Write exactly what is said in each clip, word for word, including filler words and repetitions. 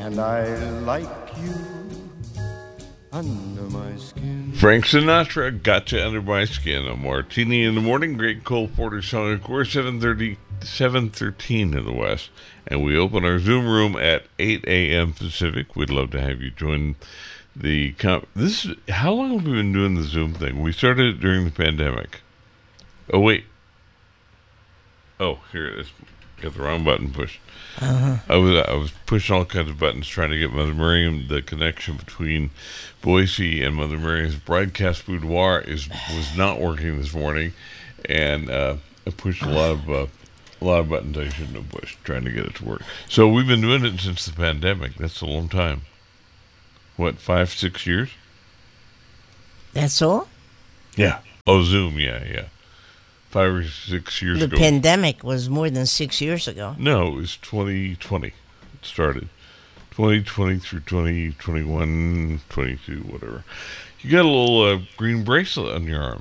and I like you under my skin. Frank Sinatra, Gotcha Under My Skin. A Martini in the Morning, great Cole Porter song. Of course, seven thirty, seven thirteen in the West. And we open our Zoom room at eight a.m. Pacific. We'd love to have you join the... Com- this is, how long have we been doing the Zoom thing? We started it during the pandemic. Oh, wait. Oh, here it is. Got the wrong button pushed. Uh-huh. I was I was pushing all kinds of buttons trying to get Mother Miriam. The connection between Boise and Mother Miriam's broadcast boudoir is was not working this morning, and uh, I pushed a lot of uh, a lot of buttons I shouldn't have pushed trying to get it to work. So we've been doing it since the pandemic. That's a long time. What, five, six years? That's all? Yeah. Oh, Zoom. Yeah, yeah. Five or six years the ago. The pandemic was more than six years ago. No, it was twenty twenty. It started. twenty twenty through twenty twenty-one, twenty-two, whatever. You got a little uh, green bracelet on your arm.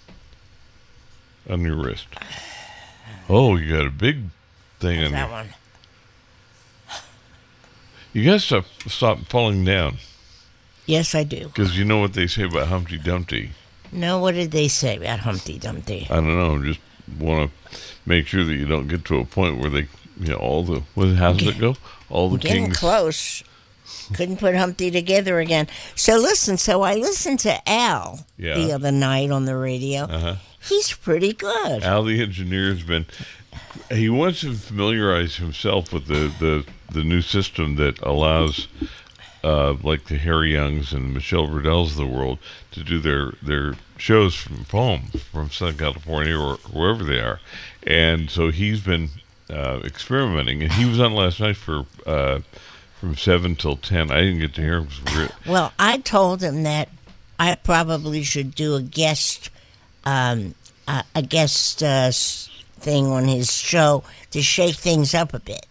On your wrist. Oh, you got a big thing What's on that your... one? You got to stop, stop falling down. Yes, I do. Because you know what they say about Humpty Dumpty. No, what did they say about Humpty Dumpty? I don't know. Just want to make sure that you don't get to a point where they, you know, all the, what, how does it go? All the Getting kings. close. Couldn't put Humpty together again. So listen, so I listened to Al yeah. the other night on the radio. Uh-huh. He's pretty good. Al, the engineer, has been, he wants to familiarize himself with the, the, the new system that allows, uh, like the Harry Youngs and Michelle Rudell's of the world, to do their, their shows from home, from Southern California or wherever they are. And so he's been uh, experimenting. And he was on last night for uh, from seven till ten. I didn't get to hear him. Well, I told him that I probably should do a guest um, uh, a guest uh, thing on his show to shake things up a bit.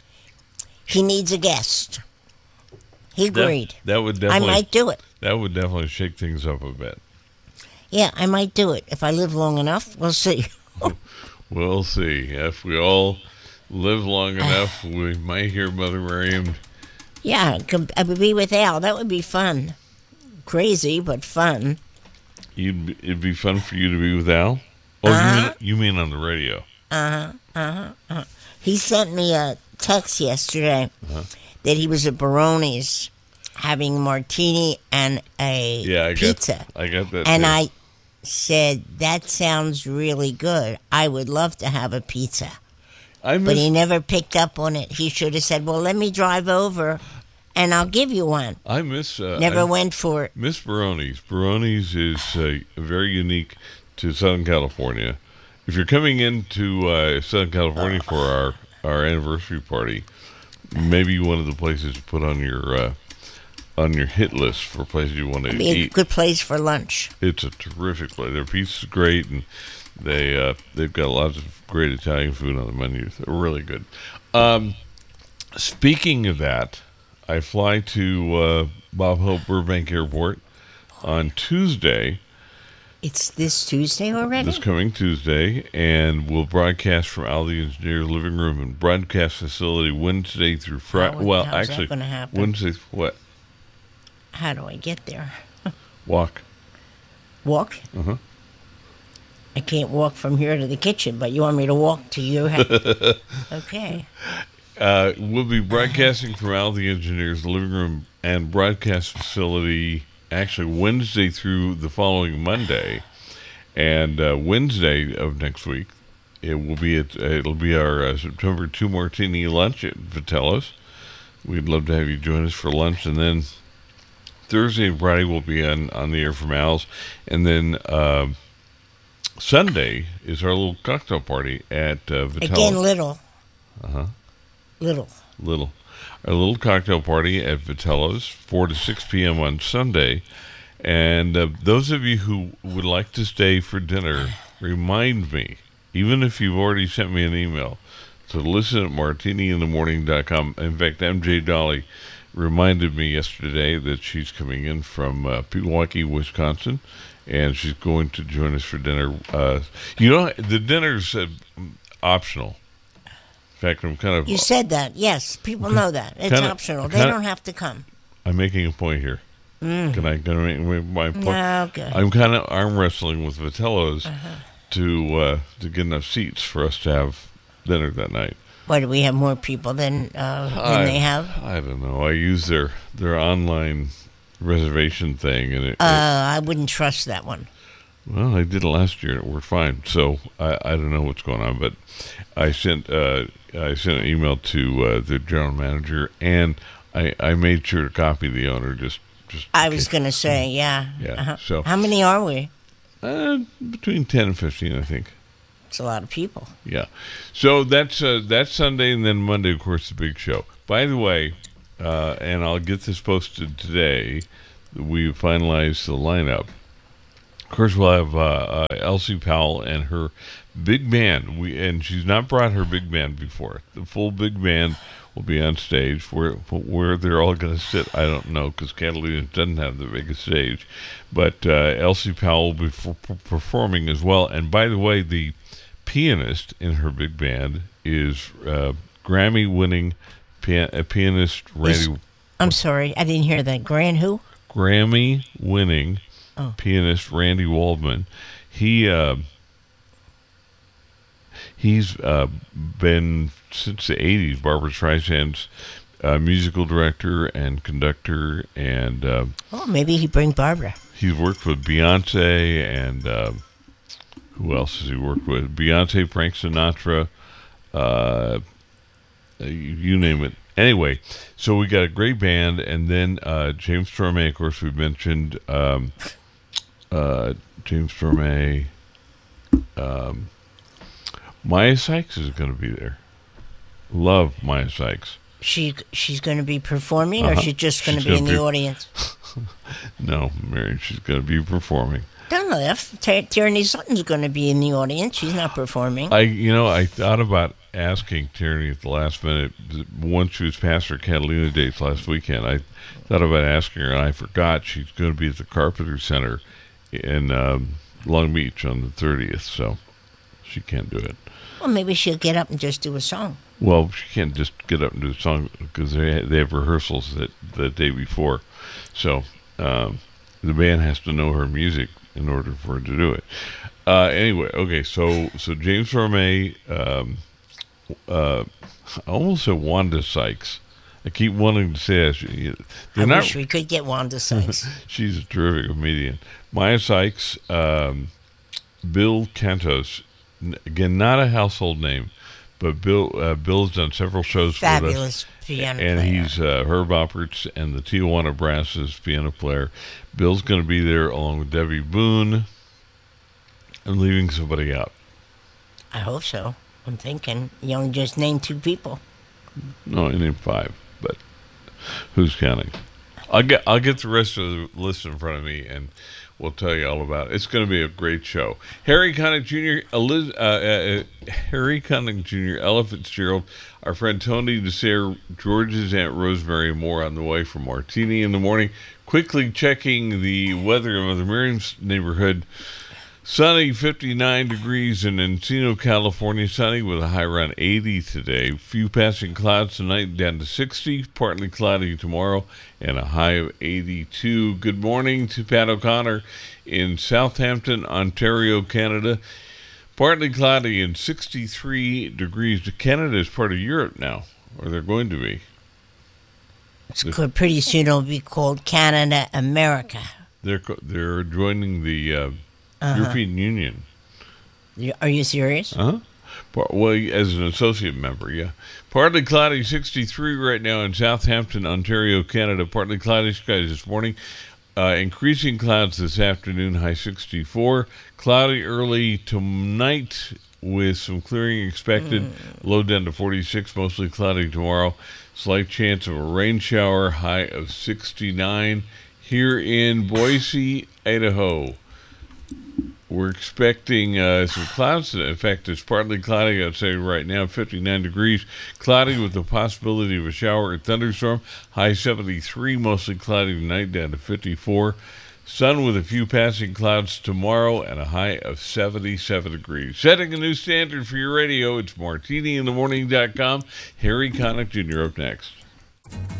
He needs a guest. He agreed. That, that would definitely, I might do it. That would definitely shake things up a bit. Yeah, I might do it. If I live long enough, we'll see. We'll see. If we all live long enough, we might hear Mother Miriam. Yeah, I would be with Al. That would be fun. Crazy, but fun. You'd be, it'd be fun for you to be with Al? Oh, uh-huh. you, mean, you mean on the radio? Uh-huh, uh-huh, uh-huh. He sent me a text yesterday uh-huh. that he was at Baroni's having a martini and a yeah, I pizza. Got, I got that And too. I said, that sounds really good. I would love to have a pizza. I miss, but he never picked up on it. He should have said, well, let me drive over and I'll give you one. I miss... Uh, never I went for it. Miss Baroni's. Baroni's is uh, very unique to Southern California. If you're coming into uh, Southern California for our, our anniversary party, maybe one of the places to put on your... Uh, on your hit list for places you want to It'd be eat. A good place for lunch. It's a terrific place. Their pizza's great, and they uh, they've got lots of great Italian food on the menu. They're really good. Um, speaking of that, I fly to uh, Bob Hope Burbank Airport on Tuesday. It's this Tuesday already? This coming Tuesday, and we'll broadcast from Al the Engineer's living room and broadcast facility Wednesday through Friday. Well, how's actually, that gonna happen? Wednesday. What? How do I get there? Walk. Walk? Uh-huh. I can't walk from here to the kitchen, but you want me to walk to your house? Okay. Uh, we'll be broadcasting from Al the Engineer's living room and broadcast facility actually Wednesday through the following Monday. And uh, Wednesday of next week, it will be at, it'll be our uh, September two Martini lunch at Vitello's. We'd love to have you join us for lunch, and then Thursday and Friday will be on, on the air from Al's. And then uh, Sunday is our little cocktail party at uh, Vitello's. Again, little. Uh-huh. Little. Little. Our little cocktail party at Vitello's, four to six p.m. on Sunday. And uh, those of you who would like to stay for dinner, remind me, even if you've already sent me an email, to listen at martini in the morning dot com. In fact, M J Dolly reminded me yesterday that she's coming in from uh, Pewaukee, Wisconsin, and she's going to join us for dinner. Uh, you know, the dinner's uh, optional. fact, I'm kind of... You said that. Yes, people know that. It's Kinda- optional. kinda- They don't have to come. I'm making a point here. Mm. Can I can I make my point? No, good. I'm kind of arm wrestling with Vitello's Uh-huh. to uh, to get enough seats for us to have dinner that night. Why do we have more people than uh, than I, they have? I don't know. I use their their online reservation thing, and it, Uh, it I wouldn't trust that one. well, I did it last year, and it worked fine. So I, I don't know what's going on, but I sent uh, I sent an email to uh, the general manager, and I, I made sure to copy the owner. Just just I was going to say, yeah. Yeah, Uh-huh. so- How many are we? uh, between ten and fifteen, I think. It's a lot of people. Yeah. So that's uh, that's Sunday, and then Monday, of course, the big show. By the way, uh, and I'll get this posted today, we finalized the lineup. Of course, we'll have uh, uh, Elsie Powell and her big band. We and she's not brought her big band before. The full big band will be on stage. Where where they're all going to sit, I don't know, because Catalina doesn't have the biggest stage. But uh, Elsie Powell will be f- performing as well. And by the way, the pianist in her big band is uh, Grammy-winning pian- uh, pianist Randy. Is- I'm sorry, I didn't hear that. Grand who? Grammy-winning Oh. pianist Randy Waldman. He uh, he's uh, been since the eighties Barbra Streisand's uh, musical director and conductor, and uh, Oh, maybe he bring Barbara. he's worked with Beyonce and uh, who else has he worked with? Beyonce, Frank Sinatra, uh, you, you name it. Anyway, so we got a great band, and then uh, James Torme, of course, we mentioned um, uh, James Torme. Um, Maya Sykes is going to be there. Love Maya Sykes. She she's going to be performing, Uh-huh. or she's just going to She's be in gonna the be- audience? No, Mary, she's going to be performing. Don't laugh. Ty- Tierney Sutton's going to be in the audience. She's not performing. I, you know, I thought about asking Tierney at the last minute. Once she was past her Catalina dates last weekend, I thought about asking her, and I forgot she's going to be at the Carpenter Center in um, Long Beach on the thirtieth, so she can't do it. Well, maybe she'll get up and just do a song. Well, she can't just get up and do a song because they they have rehearsals that the day before. So um, the band has to know her music in order for her to do it. Uh, anyway, okay, so so James Torme, um, uh, I almost said Wanda Sykes. I keep wanting to say that. She- They're I not, wish we could get Wanda Sykes. she's a terrific comedian. Maya Sykes, um, Bill Cantos, n- again, not a household name, but Bill uh, Bill's done several shows with us. Fabulous piano And player. he's uh, Herb Opperts and the Tijuana Brass's piano player. Bill's going to be there along with Debbie Boone. I'm leaving somebody out. I hope so. I'm thinking you only just named two people. No, I named five, but who's counting? I'll get I'll get the rest of the list in front of me, and we'll tell you all about it. It's going to be a great show. Harry Connick Junior, Eliz, uh, uh, Harry Connick Junior, Ella Fitzgerald, our friend Tony DeSere, George's Aunt Rosemary, more on the way from Martini in the morning. Quickly checking the weather in Mother Miriam's neighborhood. Sunny, fifty-nine degrees in Encino, California. Sunny with a high around eighty today. Few passing clouds tonight, down to sixty. Partly cloudy tomorrow, and a high of eighty-two. Good morning to Pat O'Connor in Southampton, Ontario, Canada. Partly cloudy and sixty-three degrees. Canada is part of Europe now, or they're going to be. It's good. Pretty soon it'll be called Canada America. They're co- they're joining the uh, Uh-huh. European Union. You- Are you serious? Huh? Par- Well, as an associate member, yeah. Partly cloudy, sixty-three right now in Southampton, Ontario, Canada. Partly cloudy skies this morning. Uh, increasing clouds this afternoon, high sixty-four. Cloudy early tonight with some clearing expected. Mm. Low down to forty-six, mostly cloudy tomorrow. Slight chance of a rain shower, high of sixty-nine. Here in Boise, Idaho, we're expecting uh, some clouds. In fact, it's partly cloudy outside right now, fifty-nine degrees. Cloudy with the possibility of a shower or thunderstorm. High seventy-three, mostly cloudy tonight, down to fifty-four. Sun with a few passing clouds tomorrow and a high of seventy-seven degrees. Setting a new standard for your radio, it's martini in the morning dot com. Harry Connick Junior up next.